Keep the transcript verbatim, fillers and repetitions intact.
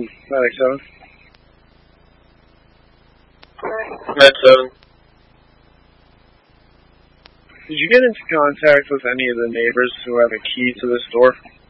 Medic seven. Med seven. Did you get into contact with any of the neighbors who have a key to this door?